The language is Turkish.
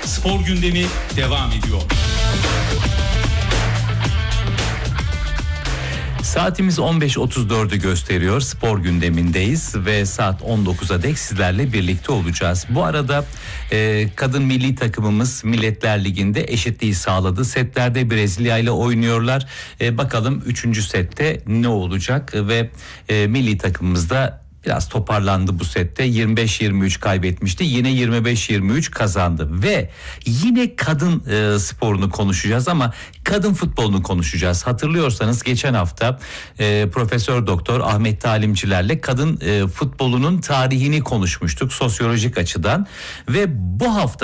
Spor gündemi devam ediyor. Saatimiz 15.34'ü gösteriyor. Spor gündemindeyiz ve saat 19'a dek sizlerle birlikte olacağız. Bu arada kadın milli takımımız Milletler Ligi'nde eşitliği sağladı. Setlerde Brezilya ile oynuyorlar. Bakalım 3. sette ne olacak ve milli takımımızda biraz toparlandı bu sette. 25-23 kaybetmişti. Yine 25-23 kazandı ve yine kadın sporunu konuşacağız ama kadın futbolunu konuşacağız. Hatırlıyorsanız geçen hafta Profesör Doktor Ahmet Talimcilerle kadın futbolunun tarihini konuşmuştuk sosyolojik açıdan ve bu hafta